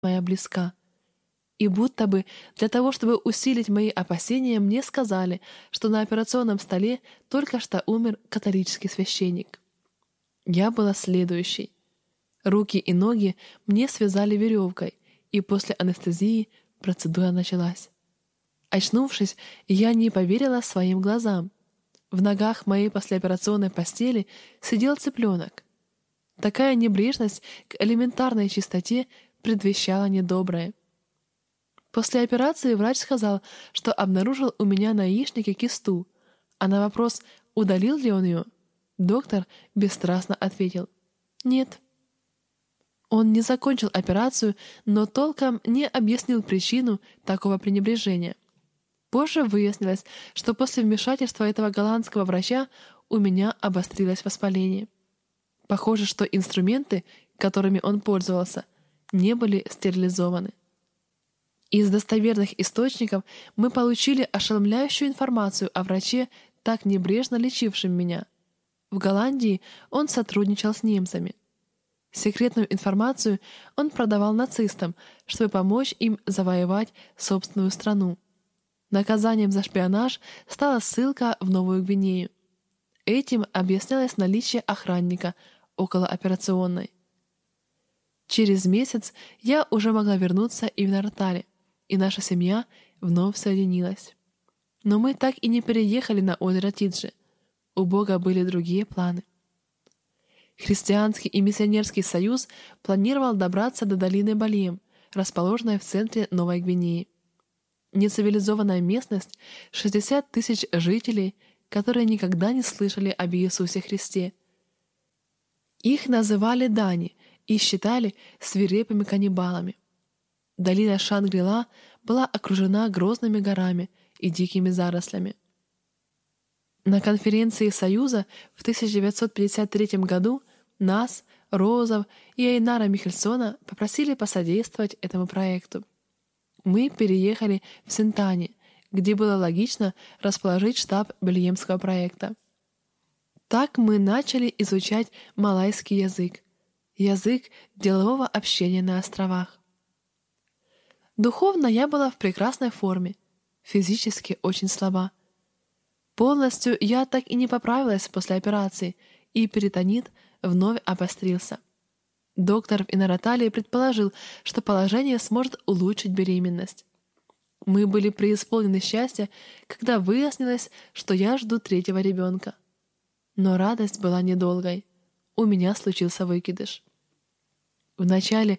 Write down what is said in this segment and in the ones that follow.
моя близка. И будто бы для того, чтобы усилить мои опасения, мне сказали, что на операционном столе только что умер католический священник. Я была следующей. Руки и ноги мне связали веревкой, и после анестезии процедура началась. Очнувшись, я не поверила своим глазам. В ногах моей послеоперационной постели сидел цыпленок. Такая небрежность к элементарной чистоте предвещала недоброе. После операции врач сказал, что обнаружил у меня на яичнике кисту, а на вопрос, удалил ли он ее, доктор бесстрастно ответил «нет». Он не закончил операцию, но толком не объяснил причину такого пренебрежения. Позже выяснилось, что после вмешательства этого голландского врача у меня обострилось воспаление. Похоже, что инструменты, которыми он пользовался, не были стерилизованы. Из достоверных источников мы получили ошеломляющую информацию о враче, так небрежно лечившем меня. В Голландии он сотрудничал с немцами. Секретную информацию он продавал нацистам, чтобы помочь им завоевать собственную страну. Наказанием за шпионаж стала ссылка в Новую Гвинею. Этим объяснялось наличие охранника около операционной. Через месяц я уже могла вернуться и в Наратале, и наша семья вновь соединилась. Но мы так и не переехали на озеро Тиджи. У Бога были другие планы. Христианский и миссионерский союз планировал добраться до долины Балием, расположенной в центре Новой Гвинеи. Нецивилизованная местность, 60 тысяч жителей, которые никогда не слышали об Иисусе Христе. Их называли Дани и считали свирепыми каннибалами. Долина Шангри-Ла была окружена грозными горами и дикими зарослями. На конференции Союза в 1953 году нас, Розов и Эйнара Михельсона попросили посодействовать этому проекту. Мы переехали в Сентани, где было логично расположить штаб Бельемского проекта. Так мы начали изучать малайский язык, язык делового общения на островах. Духовно я была в прекрасной форме, физически очень слаба. Полностью я так и не поправилась после операции, и перитонит вновь обострился. Доктор в Наратале предположил, что положение сможет улучшить беременность. Мы были преисполнены счастья, когда выяснилось, что я жду 3-го ребенка. Но радость была недолгой. У меня случился выкидыш. В начале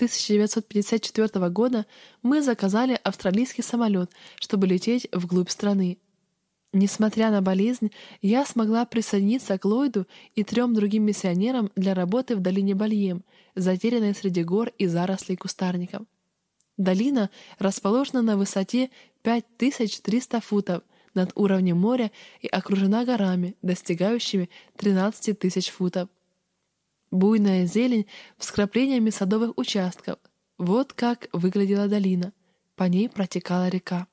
1954 года мы заказали австралийский самолет, чтобы лететь вглубь страны. Несмотря на болезнь, я смогла присоединиться к Ллойду и 3 другим миссионерам для работы в долине Бальем, затерянной среди гор и зарослей кустарников. Долина расположена на высоте 5300 футов над уровнем моря и окружена горами, достигающими 13 тысяч футов. Буйная зелень с вкраплениями садовых участков. Вот как выглядела долина. По ней протекала река.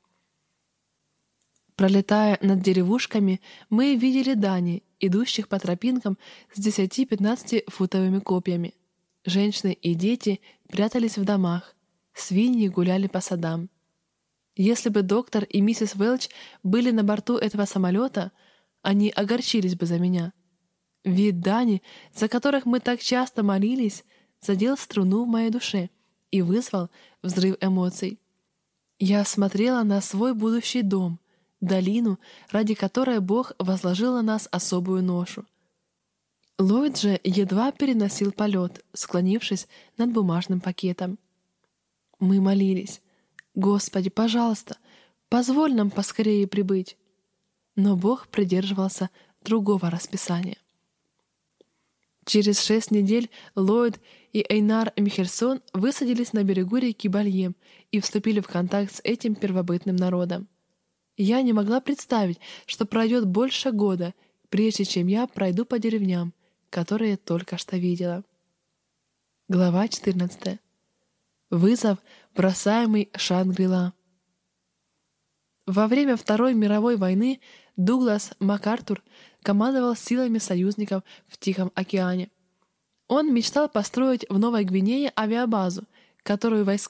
Пролетая над деревушками, мы видели дани, идущих по тропинкам с 10-15-футовыми копьями. Женщины и дети прятались в домах, свиньи гуляли по садам. Если бы доктор и миссис Велч были на борту этого самолета, они огорчились бы за меня. Вид дани, за которых мы так часто молились, задел струну в моей душе и вызвал взрыв эмоций. Я смотрела на свой будущий дом, долину, ради которой Бог возложил на нас особую ношу. Ллойд же едва переносил полет, склонившись над бумажным пакетом. Мы молились: «Господи, пожалуйста, позволь нам поскорее прибыть». Но Бог придерживался другого расписания. Через 6 недель Ллойд и Эйнар Михельсон высадились на берегу реки Бальем и вступили в контакт с этим первобытным народом. Я не могла представить, что пройдет больше года, прежде чем я пройду по деревням, которые только что видела. Глава 14. Вызов, бросаемый Шангри-Ла. Во время Второй мировой войны Дуглас МакАртур командовал силами союзников в Тихом океане. Он мечтал построить в Новой Гвинее авиабазу, которую войска